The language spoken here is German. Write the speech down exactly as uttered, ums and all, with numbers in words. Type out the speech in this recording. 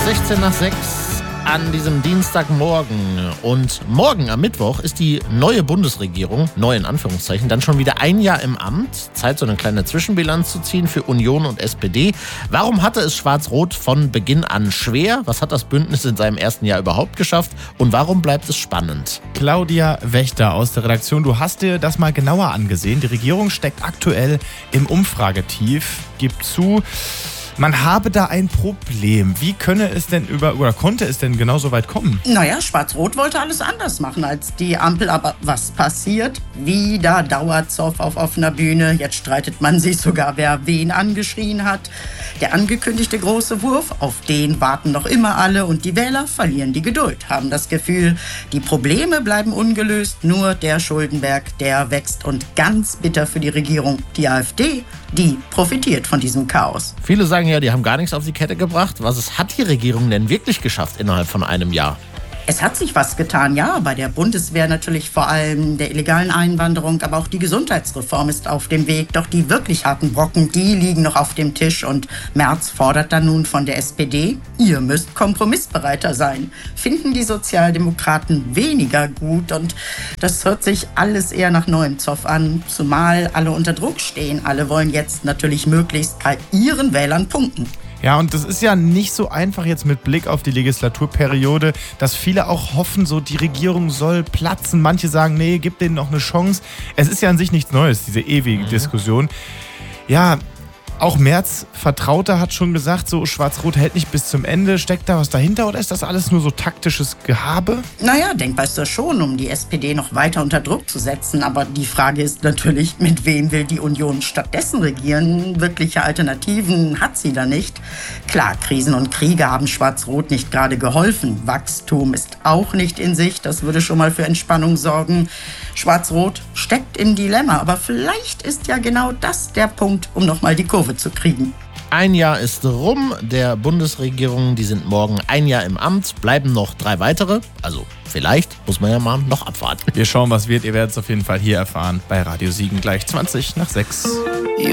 sechzehn nach sechs an diesem Dienstagmorgen. Und morgen am Mittwoch ist die neue Bundesregierung, neu in Anführungszeichen, dann schon wieder ein Jahr im Amt. Zeit, so eine kleine Zwischenbilanz zu ziehen für Union und S P D. Warum hatte es Schwarz-Rot von Beginn an schwer? Was hat das Bündnis in seinem ersten Jahr überhaupt geschafft? Und warum bleibt es spannend? Claudia Wächter aus der Redaktion, du hast dir das mal genauer angesehen. Die Regierung steckt aktuell im Umfragetief. Gib zu, man habe da ein Problem. Wie könne es denn über oder konnte es denn genau so weit kommen? Naja, Schwarz-Rot wollte alles anders machen als die Ampel. Aber was passiert? Wieder Dauerzoff auf offener Bühne. Jetzt streitet man sich sogar, wer wen angeschrien hat. Der angekündigte große Wurf, auf den warten noch immer alle. Und die Wähler verlieren die Geduld, haben das Gefühl, die Probleme bleiben ungelöst. Nur der Schuldenberg, der wächst. Und ganz bitter für die Regierung, die AfD, die profitiert von diesem Chaos. Viele sagen ja, die haben gar nichts auf die Kette gebracht. Was hat die Regierung denn wirklich geschafft innerhalb von einem Jahr? Es hat sich was getan, ja, bei der Bundeswehr natürlich vor allem der illegalen Einwanderung, aber auch die Gesundheitsreform ist auf dem Weg. Doch die wirklich harten Brocken, die liegen noch auf dem Tisch und Merz fordert dann nun von der S P D, ihr müsst kompromissbereiter sein. Finden die Sozialdemokraten weniger gut und das hört sich alles eher nach neuem Zoff an, zumal alle unter Druck stehen. Alle wollen jetzt natürlich möglichst bei ihren Wählern punkten. Ja, und das ist ja nicht so einfach jetzt mit Blick auf die Legislaturperiode, dass viele auch hoffen, so die Regierung soll platzen. Manche sagen, nee, gib denen noch eine Chance. Es ist ja an sich nichts Neues, diese ewige mhm. Diskussion. Ja, auch Merz, Vertrauter, hat schon gesagt, so Schwarz-Rot hält nicht bis zum Ende. Steckt da was dahinter oder ist das alles nur so taktisches Gehabe? Naja, denkbar ist das schon, um die S P D noch weiter unter Druck zu setzen. Aber die Frage ist natürlich, mit wem will die Union stattdessen regieren? Wirkliche Alternativen hat sie da nicht. Klar, Krisen und Kriege haben Schwarz-Rot nicht gerade geholfen. Wachstum ist auch nicht in Sicht. Das würde schon mal für Entspannung sorgen. Schwarz-Rot steckt im Dilemma. Aber vielleicht ist ja genau das der Punkt, um nochmal die Kurve zu kriegen. Ein Jahr ist rum der Bundesregierung, die sind morgen ein Jahr im Amt, bleiben noch drei weitere, also vielleicht muss man ja mal noch abwarten. Wir schauen, was wird, ihr werdet es auf jeden Fall hier erfahren bei Radio Siegen gleich zwanzig nach sechs.